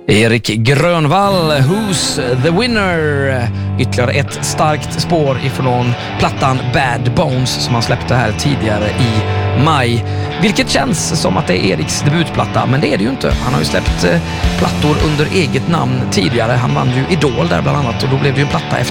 Erik Grönvall, Who's the Winner? Ytterligare ett starkt spår ifrån plattan Bad Bones som han släppte här tidigare i maj. Vilket känns som att det är Eriks debutplatta, men det är det ju inte. Han har ju släppt plattor under eget namn tidigare. Han vann ju Idol där bland annat och då blev det ju en platta efter